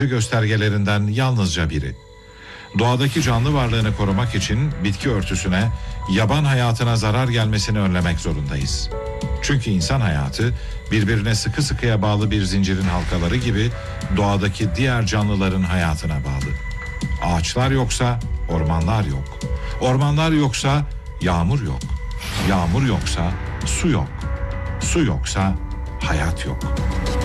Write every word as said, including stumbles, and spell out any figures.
göstergelerinden yalnızca biri. Doğadaki canlı varlığını korumak için bitki örtüsüne, yaban hayatına zarar gelmesini önlemek zorundayız. Çünkü insan hayatı birbirine sıkı sıkıya bağlı bir zincirin halkaları gibi doğadaki diğer canlıların hayatına bağlı. Ağaçlar yoksa ormanlar yok. Ormanlar yoksa yağmur yok. Yağmur yoksa su yok. Su yoksa hayat yok.